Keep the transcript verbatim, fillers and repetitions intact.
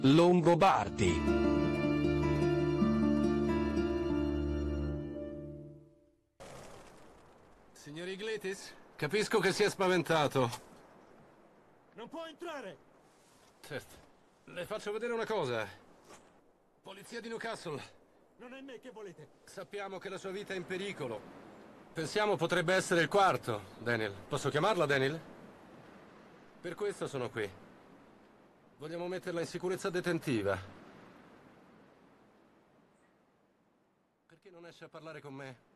Longobardi. Signor Iglesias, capisco che si è spaventato. Non può entrare! Certo. Le faccio vedere una cosa. Polizia di Newcastle. Non è me che volete. Sappiamo che la sua vita è in pericolo. Pensiamo potrebbe essere il quarto, Daniel. Posso chiamarla, Daniel? Per questo sono qui. Vogliamo metterla in sicurezza detentiva. Perché non esce a parlare con me?